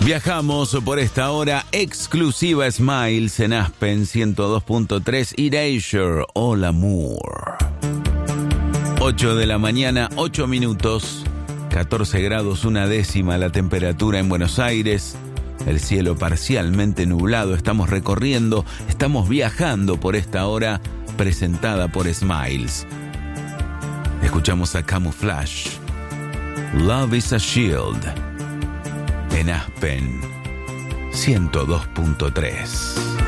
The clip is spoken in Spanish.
Viajamos por esta hora exclusiva Smiles en Aspen 102.3 Erasure All Amour. 8 de la mañana, 8 minutos, 14 grados, una décima la temperatura en Buenos Aires. El cielo parcialmente nublado. Estamos viajando por esta hora presentada por Smiles. Escuchamos a Camouflage. Love is a Shield. En Aspen 102.3.